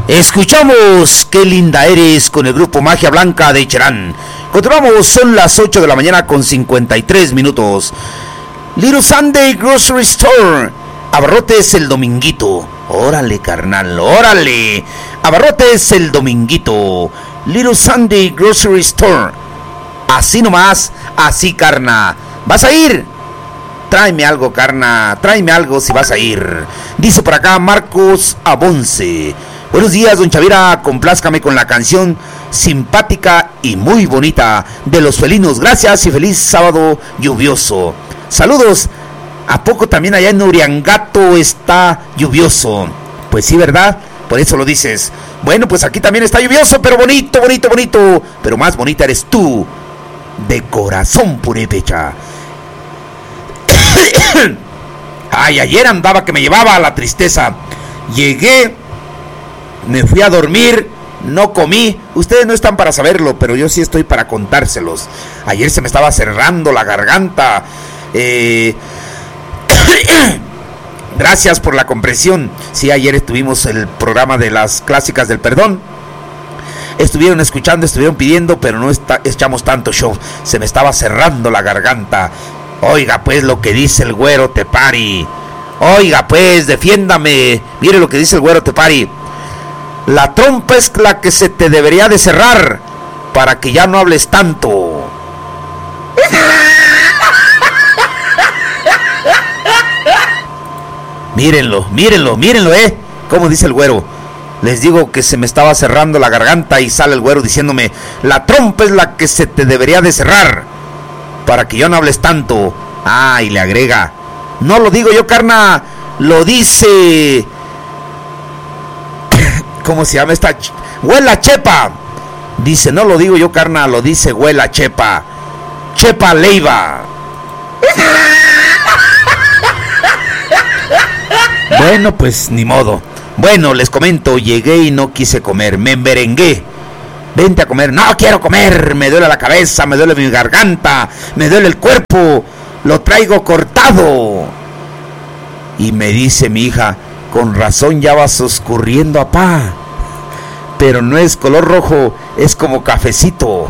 Escuchamos Qué linda eres con el grupo Magia Blanca de Cherán. Continuamos, son las 8 de la mañana con 53 minutos. Little Sunday Grocery Store. Abarrotes el dominguito. Órale, carnal, órale. Abarrotes el dominguito. Little Sunday Grocery Store. Así nomás, así, carna. ¿Vas a ir? Tráeme algo, carna. Tráeme algo si vas a ir. Dice por acá Marcos Abonce. Buenos días, don Chavira, complázcame con la canción simpática y muy bonita de Los Felinos. Gracias y feliz sábado lluvioso. Saludos. ¿A poco también allá en Uriangato está lluvioso? Pues sí, ¿verdad? Por eso lo dices. Bueno, pues aquí también está lluvioso, pero bonito, bonito, bonito. Pero más bonita eres tú, de corazón purépecha. Ay, ayer andaba que me llevaba a la tristeza. Llegué, me fui a dormir, no comí. Ustedes no están para saberlo, pero yo sí estoy para contárselos. Ayer se me estaba cerrando la garganta. Gracias por la comprensión. Sí, ayer tuvimos el programa de las clásicas del perdón. Estuvieron escuchando, estuvieron pidiendo, pero no echamos tanto show. Se me estaba cerrando la garganta. Oiga pues lo que dice el güero Tepari. Oiga pues, defiéndame. Mire lo que dice el güero Tepari. La trompa es la que se te debería de cerrar para que ya no hables tanto. Mírenlo, mírenlo, mírenlo, ¿Cómo dice el güero? Les digo que se me estaba cerrando la garganta y sale el güero diciéndome: la trompa es la que se te debería de cerrar para que ya no hables tanto. Ah, y le agrega: no lo digo yo, carna, lo dice... ¿Cómo se llama esta? Huela Chepa. Dice: no lo digo yo, carna, lo dice Huela Chepa. Chepa Leiva. Bueno, pues ni modo. Bueno, les comento, llegué y no quise comer, me emberengué. Vente a comer. No quiero comer, me duele la cabeza, me duele mi garganta, me duele el cuerpo, lo traigo cortado. Y me dice mi hija: con razón ya vas oscurriendo, apá. Pero no es color rojo, es como cafecito.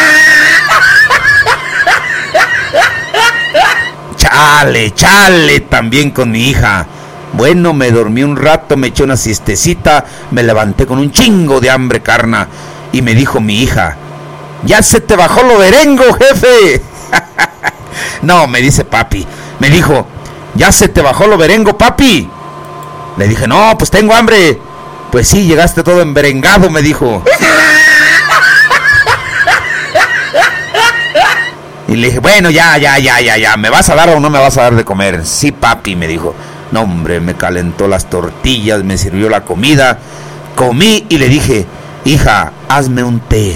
Chale, chale también con mi hija. Bueno, me dormí un rato, me eché una siestecita, me levanté con un chingo de hambre, carna. Y me dijo mi hija: ya se te bajó lo berengo, jefe. No, me dice papi. Me dijo: ya se te bajó lo berengo, papi. Le dije: no, pues tengo hambre. Pues sí, llegaste todo emberengado, me dijo. Y le dije: bueno, ya, ¿me vas a dar o no me vas a dar de comer? Sí, papi, me dijo. No, hombre, me calentó las tortillas, me sirvió la comida. Comí y le dije: hija, hazme un té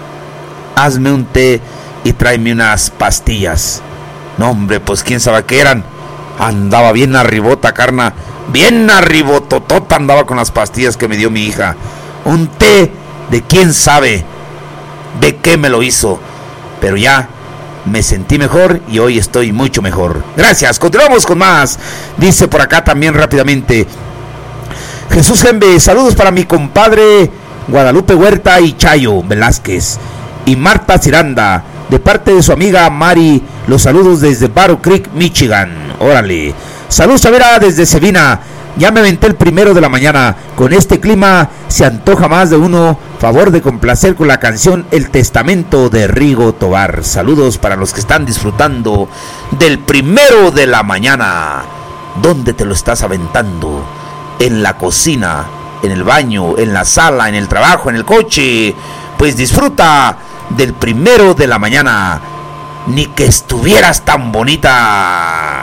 y tráeme unas pastillas. No, hombre, pues quién sabe qué eran. Andaba bien arribota, carna, bien arribototota andaba con las pastillas que me dio mi hija. Un té de quién sabe de qué me lo hizo. Pero ya me sentí mejor y hoy estoy mucho mejor. Gracias, continuamos con más. Dice por acá también rápidamente Jesús Gembe: saludos para mi compadre Guadalupe Huerta y Chayo Velázquez y Marta Ciranda, de parte de su amiga Mari. Los saludos desde Battle Creek, Michigan. Órale. Saludos, Chavira, desde Sevina. Ya me aventé el 1 de la mañana. Con este clima se antoja más de uno. Favor de complacer con la canción El Testamento de Rigo Tobar. Saludos para los que están disfrutando del 1 de la mañana. ¿Dónde te lo estás aventando? En la cocina, en el baño, en la sala, en el trabajo, en el coche. Pues disfruta del 1 de la mañana. Ni que estuvieras tan bonita.